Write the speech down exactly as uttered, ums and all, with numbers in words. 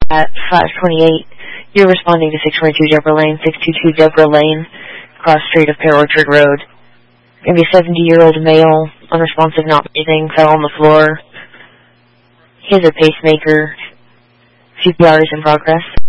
at five twenty-eight. You're responding to six twenty-two Deborah Lane, six twenty-two Deborah Lane, cross street of Pear Orchard Road. Maybe a seventy-year-old male, unresponsive, not breathing, fell on the floor. He has a pacemaker. C P R is in progress.